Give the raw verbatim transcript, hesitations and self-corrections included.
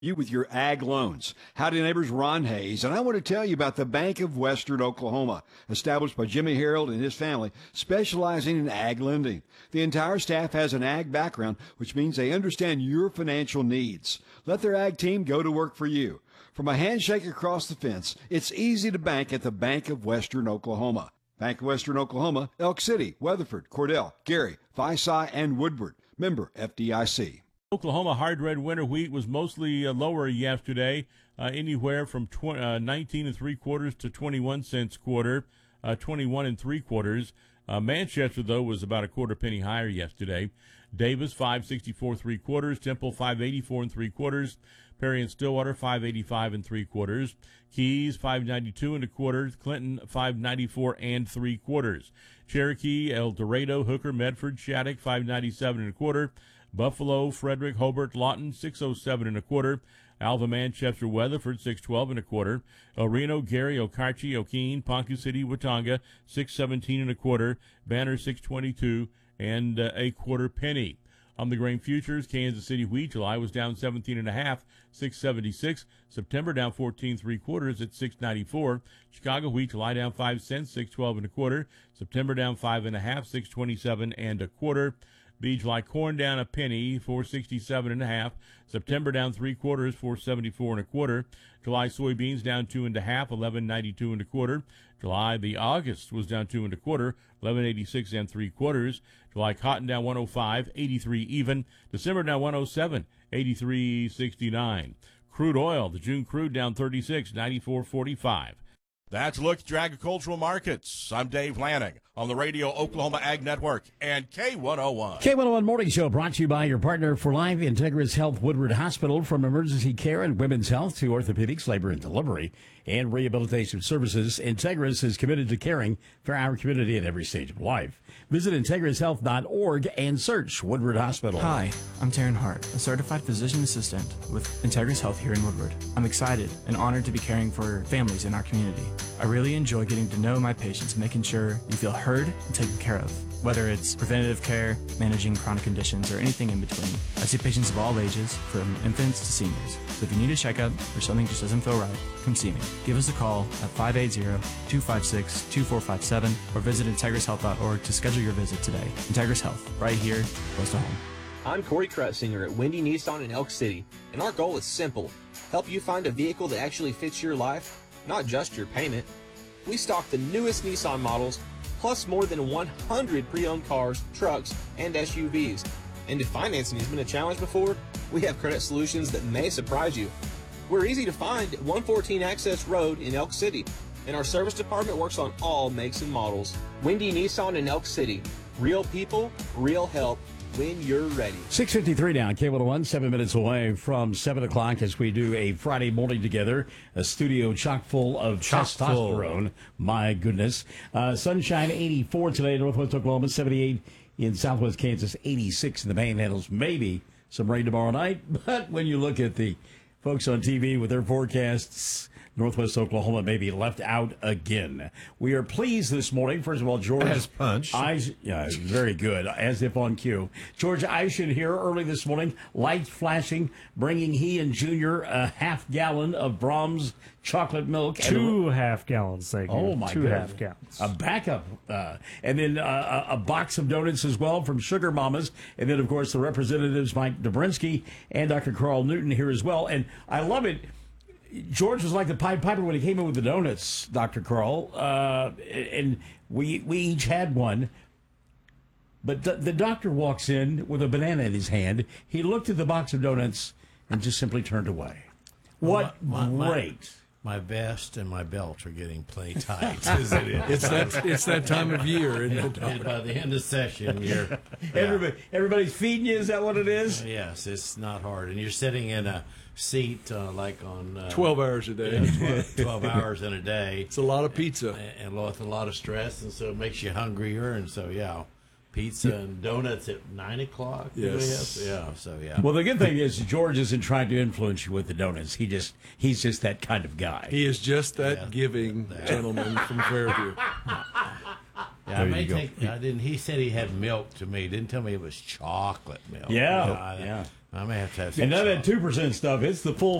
You with your ag loans. Howdy neighbors, Ron Hayes, and I want to tell you about the Bank of Western Oklahoma, established by Jimmy Harold and his family, specializing in ag lending. The entire staff has an ag background, which means they understand your financial needs. Let their ag team go to work for you. From a handshake across the fence, it's easy to bank at the Bank of Western Oklahoma. Bank of Western Oklahoma, Elk City, Weatherford, Cordell, Gary, Phi-Sci, and Woodward. Member F D I C. Oklahoma hard red winter wheat was mostly uh, lower yesterday, uh, anywhere from tw- uh, nineteen and three quarters to twenty-one cents quarter, uh, twenty-one and three quarters. Uh, Manchester though was about a quarter penny higher yesterday. Davis five sixty-four three quarters, Temple five eighty-four and three quarters, Perry and Stillwater five eighty-five and three quarters, Keys five ninety-two and a quarter, Clinton five ninety-four and three quarters, Cherokee, El Dorado, Hooker, Medford, Shattuck five ninety-seven and a quarter. Buffalo, Frederick, Hobart, Lawton, six oh seven and a quarter. Alva, Manchester, Weatherford, six twelve and a quarter. El Reno, Gary, Okarche, O'Keene, Ponca City, Watauga, six seventeen and a quarter. Banner, six twenty-two and uh, a quarter penny. On the grain futures, Kansas City wheat, July was down seventeen and a half, six seventy-six. September down fourteen three quarters at six ninety-four. Chicago wheat, July down five cents, six twelve and a quarter. September down five and a half, six twenty-seven and a quarter. The July corn down a penny, four sixty-seven and a half. September down three quarters, four seventy-four and a quarter. July soybeans down two and a half, eleven ninety-two and a quarter. July, the August was down two and a quarter, eleven eighty-six and three quarters. July cotton down one oh five, eighty-three even. December down one oh seven, eighty-three sixty-nine. Crude oil, the June crude down thirty-six, ninety-four forty-five. That's a look at your agricultural markets. I'm Dave Lanning on the Radio Oklahoma Ag Network and K one oh one. K one oh one Morning Show brought to you by your partner for life, Integris Health Woodward Hospital. From emergency care and women's health to orthopedics, labor and delivery, and rehabilitation services, Integris is committed to caring for our community at every stage of life. Visit integris health dot org and search Woodward Hospital. Hi, I'm Taryn Hart, a certified physician assistant with Integris Health here in Woodward. I'm excited and honored to be caring for families in our community. I really enjoy getting to know my patients and making sure you feel heard and taken care of. Whether it's preventative care, managing chronic conditions, or anything in between, I see patients of all ages, from infants to seniors. So if you need a checkup or something just doesn't feel right, come see me. Give us a call at five eight zero, two five six, two four five seven or visit integris health dot org to schedule your visit today. Integris Health, right here, close to home. I'm Corey Krutzinger at Wendy Nissan in Elk City, and our goal is simple. Help you find a vehicle that actually fits your life, not just your payment. We stock the newest Nissan models, plus more than one hundred pre-owned cars, trucks, and S U Vs. And if financing has been a challenge before, we have credit solutions that may surprise you. We're easy to find at one fourteen Access Road in Elk City, and our service department works on all makes and models. Wendy Nissan in Elk City. Real people, real help. When you're ready. six fifty-three now, K one oh one, seven minutes away from seven o'clock as we do a Friday morning together. A studio chock full of chock testosterone. Full. My goodness. Uh, sunshine eighty-four today in Northwest Oklahoma, seventy-eight in Southwest Kansas, eighty-six in the Panhandles. Maybe some rain tomorrow night. But when you look at the folks on T V with their forecasts, Northwest Oklahoma may be left out again. We are pleased this morning. First of all, George. As punch. I, yeah, very good. As if on cue. George Eischen here early this morning. Lights flashing, bringing he and Junior a half gallon of Brahms chocolate milk. Two and, half gallons, thank you. Oh, my God. Two half gallons. A backup. Uh, and then uh, a, a box of donuts as well from Sugar Mamas. And then, of course, the representatives, Mike Dobrinsky and Doctor Carl Newton here as well. And I love it. George was like the Pied Piper when he came in with the donuts, Doctor Carl, uh, and we we each had one. But the, the doctor walks in with a banana in his hand. He looked at the box of donuts and just simply turned away. What my, my, great! My, my vest and my belt are getting plenty tight. Is it? It's that it's that time of year, isn't it? And by the end of the session, you're yeah. Everybody, everybody's feeding you. Is that what it is? Uh, yes, it's not hard, and you're sitting in a seat uh, like on uh, twelve hours a day. Yeah, twelve, twelve hours in a day. It's a lot of pizza and, and with a lot of stress, and so it makes you hungrier. And so yeah, pizza and donuts at nine o'clock. Yes, yeah. So yeah. Well, the good thing is George isn't trying to influence you with the donuts. He just he's just that kind of guy. He is just that yeah, giving that. gentleman from Fairview. Yeah, I may think, I didn't. He said he had milk to me. Didn't tell me it was chocolate milk. Yeah, you know, I, yeah. I may have to have some And none of that sauce. two percent stuff. It's the full